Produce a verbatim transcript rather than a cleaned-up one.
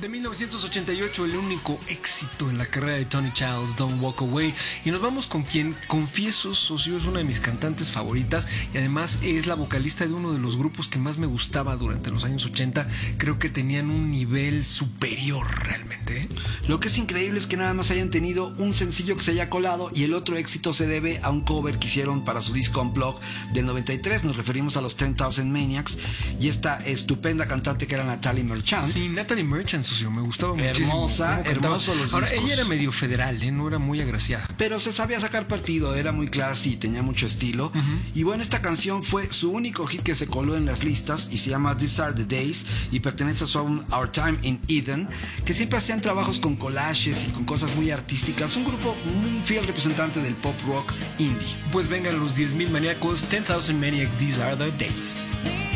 De mil novecientos ochenta y ocho, el único éxito en la carrera de Tony Childs, Don't Walk Away. Y nos vamos con quien, confieso, socio, es una de mis cantantes favoritas y además es la vocalista de uno de los grupos que más me gustaba durante los años ochenta. Creo que tenían un nivel superior realmente, ¿eh? Lo que es increíble es que nada más hayan tenido un sencillo que se haya colado y el otro éxito se debe a un cover que hicieron para su disco Unplugged del noventa y tres. Nos referimos a los ten thousand Maniacs y esta estupenda cantante que era Natalie Merchant. Sí, Natalie Merchant, socio, me gustaba Hermosa, muchísimo. hermoso los Ahora, discos. ella era medio federal, ¿eh? No era muy agraciada. Pero se sabía sacar partido, era muy classy, tenía mucho estilo. Uh-huh. Y bueno, esta canción fue su único hit que se coló en las listas y se llama These Are the Days y pertenece a su álbum Our Time in Eden, que siempre hacían trabajos con collages y con cosas muy artísticas. Un grupo, un fiel representante del pop rock indie. Pues vengan los diez mil maníacos, ten thousand Maniacs, These Are the Days.